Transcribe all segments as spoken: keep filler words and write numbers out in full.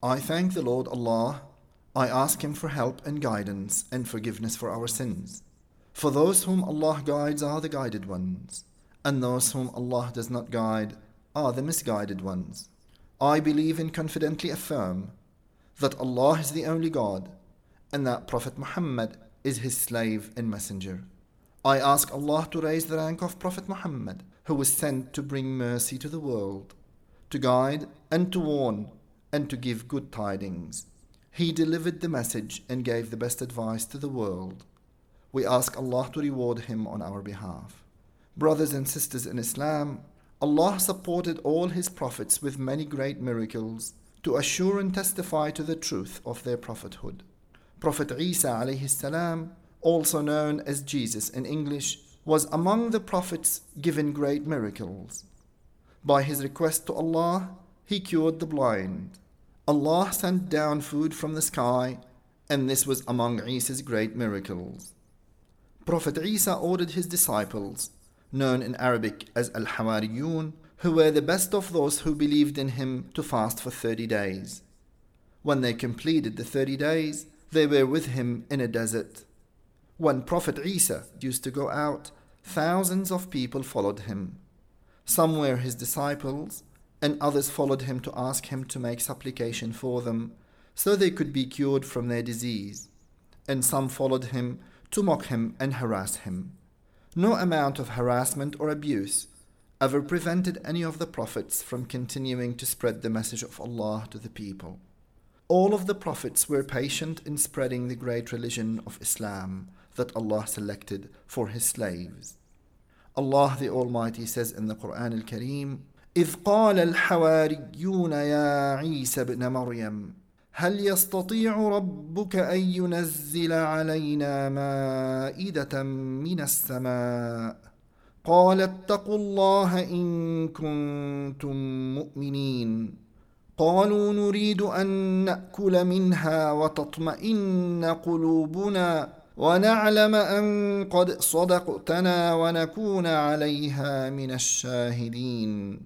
I thank the Lord Allah. I ask Him for help and guidance and forgiveness for our sins. For those whom Allah guides are the guided ones, and those whom Allah does not guide are the misguided ones. I believe and confidently affirm that Allah is the only God, and that Prophet Muhammad is His slave and messenger. I ask Allah to raise the rank of Prophet Muhammad, who was sent to bring mercy to the world, to guide and to warn, and to give good tidings. He delivered the message and gave the best advice to the world. We ask Allah to reward him on our behalf. Brothers and sisters in Islam, Allah supported all His prophets with many great miracles to assure and testify to the truth of their prophethood. Prophet Isa alayhi salam, also known as Jesus in English, was among the prophets given great miracles. By his request to Allah, he cured the blind. Allah sent down food from the sky, and this was among Isa's great miracles. Prophet Isa ordered his disciples, known in Arabic as Al-Hawariyun, who were the best of those who believed in him, to fast for thirty days. When they completed the thirty days, they were with him in a desert. When Prophet Isa used to go out, thousands of people followed him. Some were his disciples, and others followed him to ask him to make supplication for them, so they could be cured from their disease. And some followed him to mock him and harass him. No amount of harassment or abuse ever prevented any of the prophets from continuing to spread the message of Allah to the people. All of the prophets were patient in spreading the great religion of Islam that Allah selected for His slaves. Allah the Almighty says in the Quran al-Kareem, إِذْ قَالَ الْحَوَارِيُّونَ يَا عِيسَى ابْنَ مَرْيَمَ هل يستطيع ربك أن ينزل علينا مائدة من السماء قال اتقوا الله إن كنتم مؤمنين قالوا نريد أن نأكل منها وتطمئن قلوبنا ونعلم أن قد صدقتنا ونكون عليها من الشاهدين.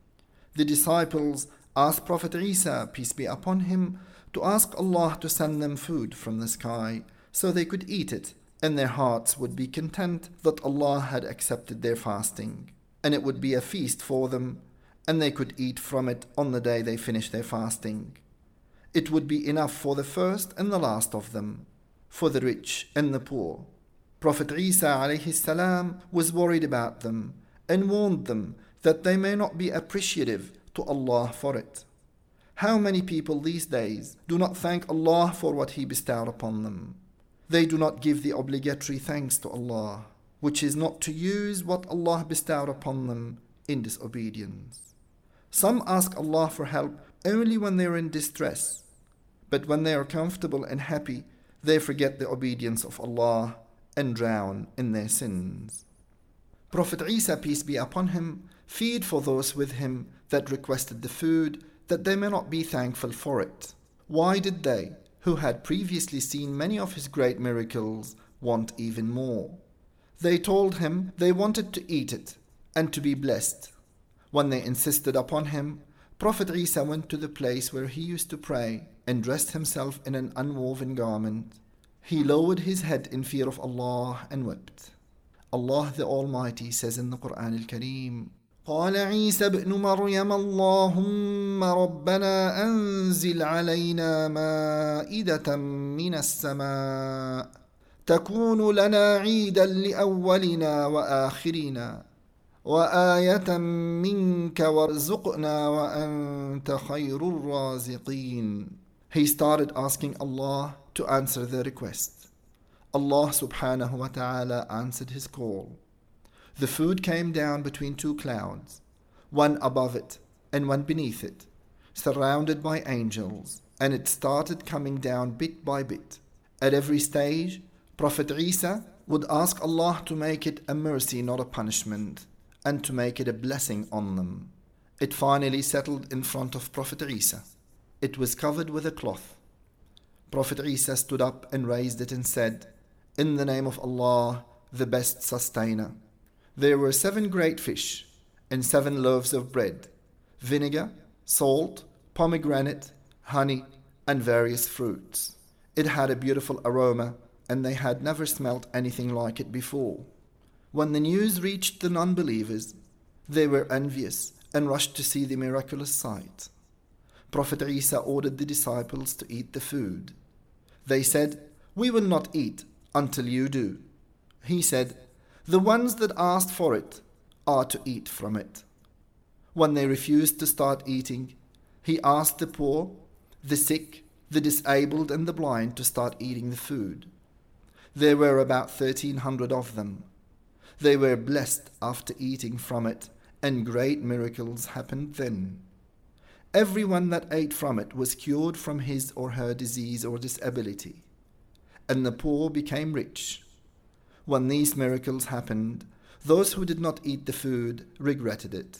The disciples asked Prophet Isa, peace be upon him, to ask Allah to send them food from the sky so they could eat it, and their hearts would be content that Allah had accepted their fasting, and it would be a feast for them, and they could eat from it on the day they finished their fasting. It would be enough for the first and the last of them, for the rich and the poor. Prophet Isa alayhi salam was worried about them and warned them that they may not be appreciative to Allah for it. How many people these days do not thank Allah for what He bestowed upon them? They do not give the obligatory thanks to Allah, which is not to use what Allah bestowed upon them in disobedience. Some ask Allah for help only when they are in distress, but when they are comfortable and happy, they forget the obedience of Allah and drown in their sins. Prophet Isa, peace be upon him, feared for those with him that requested the food, that they may not be thankful for it. Why did they, who had previously seen many of his great miracles, want even more? They told him they wanted to eat it and to be blessed. When they insisted upon him, Prophet Isa went to the place where he used to pray and dressed himself in an unwoven garment. He lowered his head in fear of Allah and wept. Allah the Almighty says in the Quran al-Kareem, قال عيسى ابن مريم اللهم ربنا أنزل علينا مائدة من السماء تكون لنا عيدا لأولنا وآخرنا وآية منك وارزقنا وأنت خير الرازقين. He started asking Allah to answer the request. Allah subhanahu wa ta'ala answered his call. The food came down between two clouds, one above it and one beneath it, surrounded by angels, and it started coming down bit by bit. At every stage, Prophet Isa would ask Allah to make it a mercy, not a punishment, and to make it a blessing on them. It finally settled in front of Prophet Isa. It was covered with a cloth. Prophet Isa stood up and raised it and said, "In the name of Allah, the best sustainer." There were seven great fish and seven loaves of bread, vinegar, salt, pomegranate, honey, and various fruits. It had a beautiful aroma, and they had never smelt anything like it before. When the news reached the non-believers, they were envious and rushed to see the miraculous sight. Prophet Isa ordered the disciples to eat the food. They said, "We will not eat until you do." He said, "The ones that asked for it are to eat from it." When they refused to start eating, he asked the poor, the sick, the disabled, and the blind to start eating the food. There were about thirteen hundred of them. They were blessed after eating from it, and great miracles happened then. Everyone that ate from it was cured from his or her disease or disability, and the poor became rich. When these miracles happened, those who did not eat the food regretted it.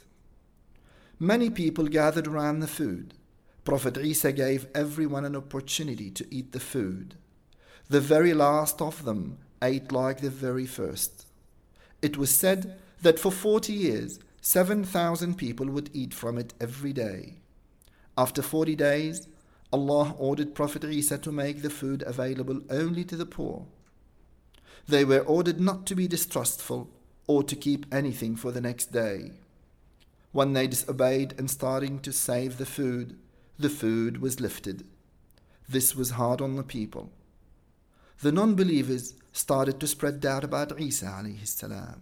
Many people gathered around the food. Prophet Isa gave everyone an opportunity to eat the food. The very last of them ate like the very first. It was said that for forty years, seven thousand people would eat from it every day. After forty days, Allah ordered Prophet Isa to make the food available only to the poor. They were ordered not to be distrustful or to keep anything for the next day. When they disobeyed and started to save the food, the food was lifted. This was hard on the people. The non-believers started to spread doubt about Isa alayhi salam.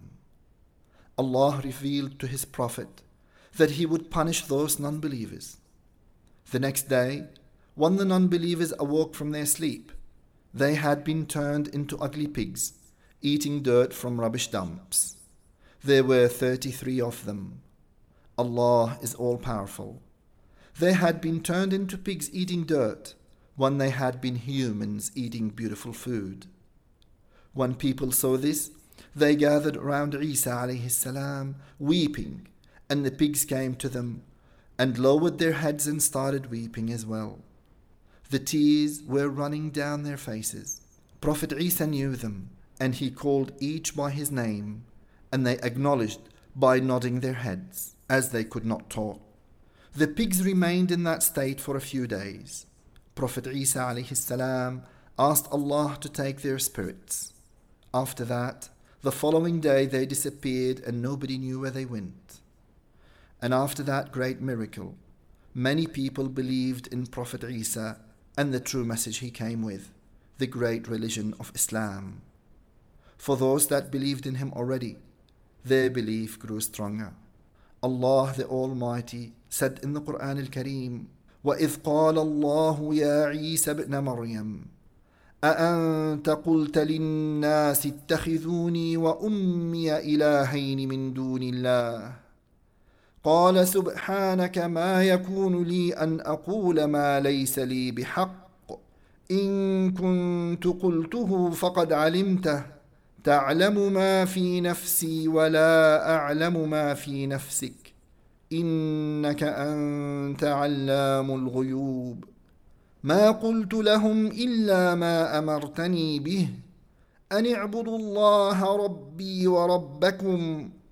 Allah revealed to his prophet that he would punish those non-believers. The next day, when the non-believers awoke from their sleep, they had been turned into ugly pigs, eating dirt from rubbish dumps. There were thirty-three of them. Allah is all-powerful. They had been turned into pigs eating dirt when they had been humans eating beautiful food. When people saw this, they gathered around Isa alayhi salam, weeping, and the pigs came to them and lowered their heads and started weeping as well. The tears were running down their faces. Prophet Isa knew them, and he called each by his name, and they acknowledged by nodding their heads, as they could not talk. The pigs remained in that state for a few days. Prophet Isa alayhi salam asked Allah to take their spirits. After that, the following day they disappeared and nobody knew where they went. And after that great miracle, many people believed in Prophet Isa and the true message he came with, the great religion of Islam. For those that believed in him already, their belief grew stronger. Allah the Almighty said in the Quran al-Kareem, وَإِذْ قَالَ اللَّهُ يَا عِيسَى ابْنَ مَرْيَمَ أَأَنْتَ قُلْتَ لِلنَّاسِ اتَّخِذُونِي وَأُمِّيَ إِلَٰهَيْنِ مِن دُونِ اللَّهِ قَالَ سُبْحَانَكَ مَا يَكُونُ لِي أَنْ أَقُولَ مَا لَيْسَ لِي بِحَقٍّ إِن كُنتُ قُلْتُهُ فَقَدْ عَلِمْتَهُ تَعْلَمُ مَا فِي نَفْسِي وَلَا أَعْلَمُ مَا فِي نَفْسِكَ إِنَّكَ أَنْتَ عَلَّامُ الْغُيُوبِ ما قلت لهم إلا ما أمرتني به أن اعبدوا الله ربي وربكم